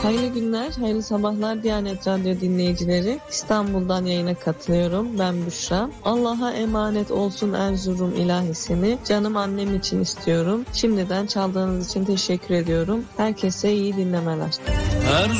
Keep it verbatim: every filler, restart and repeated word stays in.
Hayırlı günler, hayırlı sabahlar Diyanet Radyo dinleyicileri. İstanbul'dan yayına katılıyorum. Ben Büşra. Allah'a emanet olsun Erzurum ilahisini canım annem için istiyorum. Şimdiden çaldığınız için teşekkür ediyorum. Herkese iyi dinlemeler. Erzurum